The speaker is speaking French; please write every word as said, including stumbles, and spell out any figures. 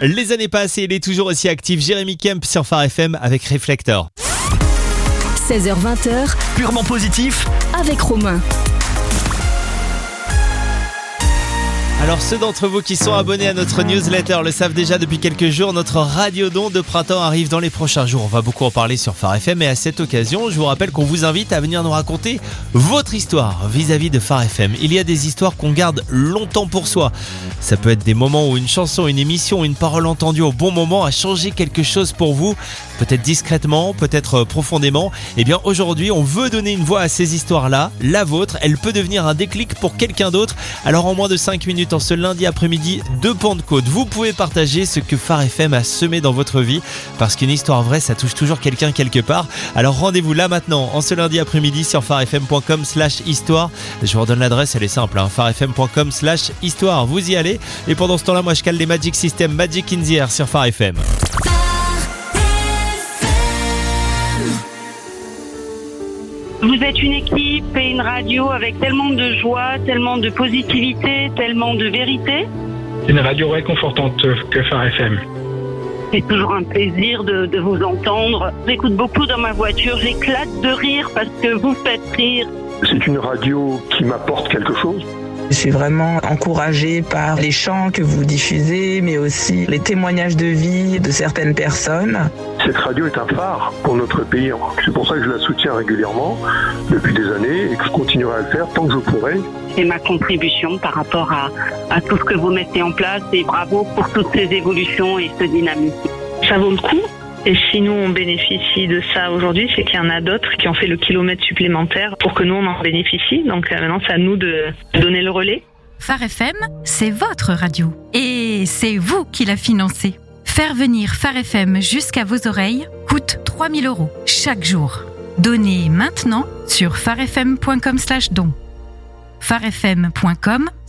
Les années passent et il est toujours aussi actif. Jérémy Kemp sur Phare F M avec Réflecteur. seize heures vingt, Purement positif avec Romain. Alors ceux d'entre vous qui sont abonnés à notre newsletter le savent déjà depuis quelques jours, notre radiodon de printemps arrive dans les prochains jours. On va beaucoup en parler sur Phare F M et à cette occasion, je vous rappelle qu'on vous invite à venir nous raconter votre histoire vis-à-vis de Phare F M. Il y a des histoires qu'on garde longtemps pour soi. Ça peut être des moments où une chanson, une émission, une parole entendue au bon moment a changé quelque chose pour vous, peut-être discrètement, peut-être profondément. Eh bien aujourd'hui, on veut donner une voix à ces histoires-là, la vôtre. Elle peut devenir un déclic pour quelqu'un d'autre. Alors en moins de cinq minutes, en ce lundi après-midi de Pentecôte, vous pouvez partager ce que Phare F M a semé dans votre vie, parce qu'une histoire vraie, ça touche toujours quelqu'un quelque part. Alors rendez-vous là maintenant, en ce lundi après-midi sur pharefm point com slash histoire. Je vous redonne l'adresse, elle est simple, hein, pharefm point com slash histoire. Vous y allez, et pendant ce temps-là, moi je cale les Magic System, Magic in the Air sur Phare F M. Vous êtes une équipe et une radio avec tellement de joie, tellement de positivité, tellement de vérité. Une radio réconfortante que Phare F M. C'est toujours un plaisir de, de vous entendre. J'écoute beaucoup dans ma voiture, j'éclate de rire parce que vous faites rire. C'est une radio qui m'apporte quelque chose. Je suis vraiment encouragée par les chants que vous diffusez, mais aussi les témoignages de vie de certaines personnes. Cette radio est un phare pour notre pays. C'est pour ça que je la soutiens régulièrement depuis des années et que je continuerai à le faire tant que je pourrai. C'est ma contribution par rapport à, à tout ce que vous mettez en place et bravo pour toutes ces évolutions et ce dynamisme. Ça vaut le coup. Et si nous on bénéficie de ça aujourd'hui, c'est qu'il y en a d'autres qui ont fait le kilomètre supplémentaire pour que nous on en bénéficie. Donc maintenant c'est à nous de donner le relais. Phare F M, c'est votre radio. Et c'est vous qui la financez. Faire venir Phare F M jusqu'à vos oreilles coûte trois mille euros chaque jour. Donnez maintenant sur pharefm point com slash don. pharefm point com